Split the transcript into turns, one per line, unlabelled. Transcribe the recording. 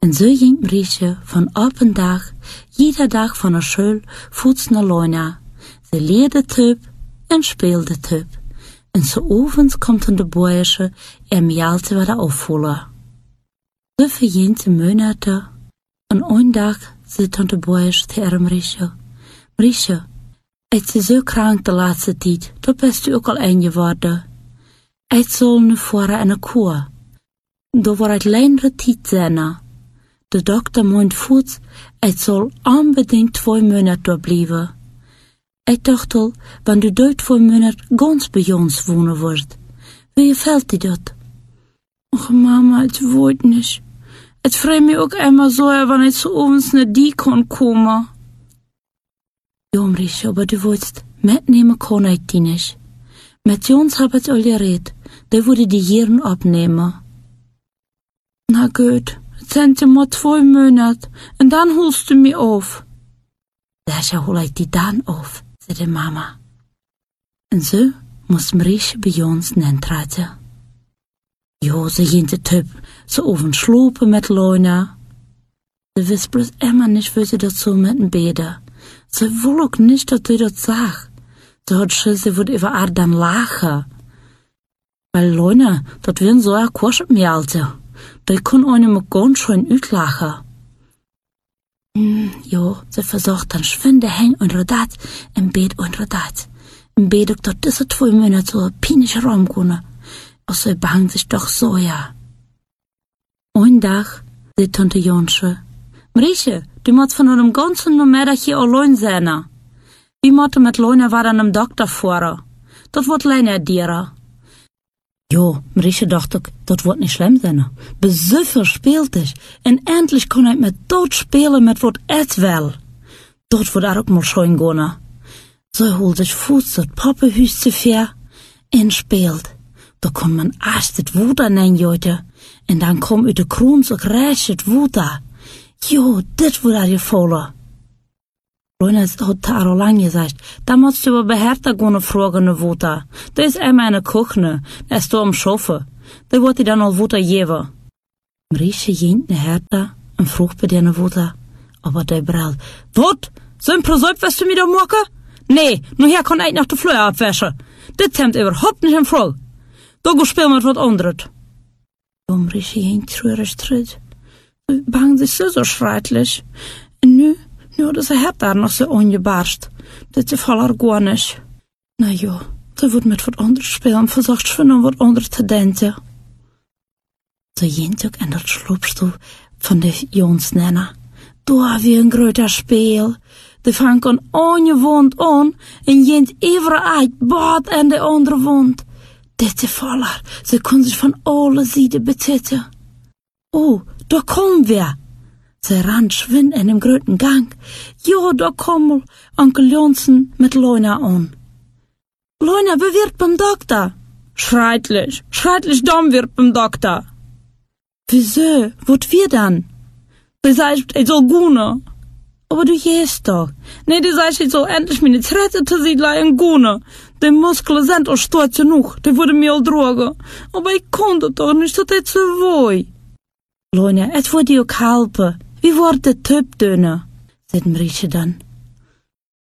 En zo ging Marietje van op een dag, jeder dag van haar school, voets naar Leuna. Ze leerde tup en speelde tup. En zo ovens komt de boersje Mialte weer afvoelen. Zo vergint de monate. En een dag zit de boersje tegen Marietje. Marietje, het is zo krank de laatste tijd, dat best u ook al een geworden. Het zal nu voor in een koor. Daar wordt het lengere tijd zijn. De dokter meint voet, het zal unbedingt 2 Monate doorblijven. Ik dacht al, wanneer du dort 2 Monate ganz bij ons wonen wordt. Wie gefällt dir dat? Och, Mama, het weet niet. Het vreemd me ook immer so, wanneer het zo ovens naar die kon komen. Ja, Marietje, aber du willst, mitnehmen kann ich die nicht. Mit uns hab ich all geredet, die würde die Jeren abnehmen. Na gut, het zijn ja maar 2 Monate, en dan holst du mich auf. Daar hol ich die dan auf, zei de Mama. En zo moest Marietje bij ons nentraten. Jo, ze ging de Typ, ze oven slopen met Leuna. Ze wist bloß immer nicht, wie sie dat so mit dem Bede. Ze wil ook nicht, dat du dat sag. Ze hat Schiss, sie wird über Ardan lachen. Weil Leuna, dat werden so ein Quatsch mit mir, Alte. Da kann eine mir ganz schön utlachen. Jo, sie versucht dann schwinde häng unter dat, im Bett unter dat. Im Bett auch dort diese 2 Monate so pinisch rumkommen. Als sie bang sich doch so, ja. Ein Tag, sagt Tante Jonsche, Marietje, du musst von einem ganzen Nummer hier allein sein. Wie musst mit Leuna war an einem Doktor fahren? Das wird Leuna dir. Jo, Marietje dacht ook, dat wordt niet schlimm zijn. Bezuffer speelt ich. En endlich kon ik met dat spelen met wat het wil. Dat wordt er ook mal schön gaan. Zo holt sich voets dat pappenhuis te ver en speelt. Da kon man erst het water neerjuiten. En dan kom uit de kroons ook recht het water. Jo, dit wordt er gevallen. Leuna hat Taro lang gesagt, da musst du aber bei Hertha gehen fragen nach Water. Da ist einmal eine Küche, da ist da am Schaffen. Da wird die dann al Water geben. Marietje ging nach Hertha und frug bei der nach Water. Aber der brallt, wat? So ein Prosop wirst du mir da machen? Nee, nur hier kann ich noch die Flöhe abwaschen. Das kommt überhaupt nicht in Frage. Da go spiel mit wat anderes. Ja, Marietje ging treurig terug. Sie bang sich so schreitlich. Und nu, dat ze het daar nog zo ongebarst. Dat ze voller gar nicht. Na ja, ze wordt met wat anders spelen, versucht schon an wat anders te denken. Ze ging ook in dat sloopstoel van de Jonsnenner. Daar weer een groter speel. De vangt aan je wond aan en jent even uit bad en de andere wond. Dit is voller. Ze kon zich van alle zijden bezitten. Oh, daar komen we. Ze ran schwind in dem großen Gang. Jo, da kommt Onkel Jonsen mit Leuna an. Leuna, wie wird beim Doktor? Schreitlich dumm wird beim Doktor. Wieso? Wat wir dann? Du sagst, ich soll gune. Aber du gehst doch. Nee, du sagst, ich soll endlich meine Trette zu siedlein gune. Die Muskeln sind auch stark genug. Die würde mir all drogen. Aber ich konnte doch nicht, dat het so woi. Leuna, het wordt je ook helpen. Wie wordt de Typ dünner? Zei Marietje dan.